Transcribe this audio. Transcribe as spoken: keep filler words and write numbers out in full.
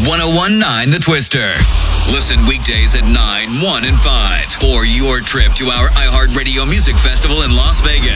one oh one point nine The Twister. Listen weekdays at nine, one, and five for your trip to our iHeartRadio Music Festival in Las Vegas.